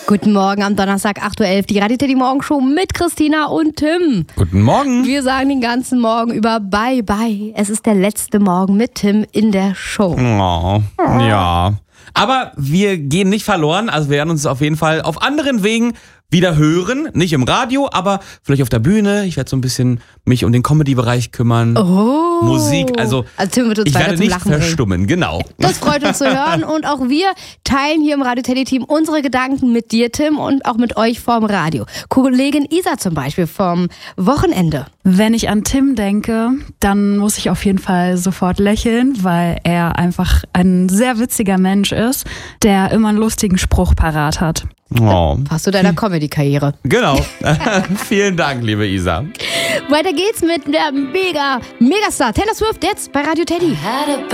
Guten Morgen am Donnerstag, 8.11 Uhr, die Radio Teddy Morgenshow mit Christina und Tim. Guten Morgen. Wir sagen den ganzen Morgen über Bye Bye. Es ist der letzte Morgen mit Tim in der Show. Oh, ja. Aber wir gehen nicht verloren, also wir werden uns auf jeden Fall auf anderen Wegen wieder hören. Nicht im Radio, aber vielleicht auf der Bühne. Ich werde so ein bisschen mich um den Comedy-Bereich kümmern. Oh. Musik, also Tim wird uns ich weiter werde zum nicht Lachen bringen. verstummen, genau. Das freut uns zu hören und auch wir teilen hier im Radio Teddy Team unsere Gedanken mit dir, Tim, und auch mit euch vorm Radio. Kollegin Isa zum Beispiel vom Wochenende. Wenn ich an Tim denke, dann muss ich auf jeden Fall sofort lächeln, weil er einfach ein sehr witziger Mensch ist, der immer einen lustigen Spruch parat hat. Oh. Passt zu deiner Comedy-Karriere. Genau. Vielen Dank, liebe Isa. Weiter geht's mit der Megastar Taylor Swift jetzt bei Radio Teddy.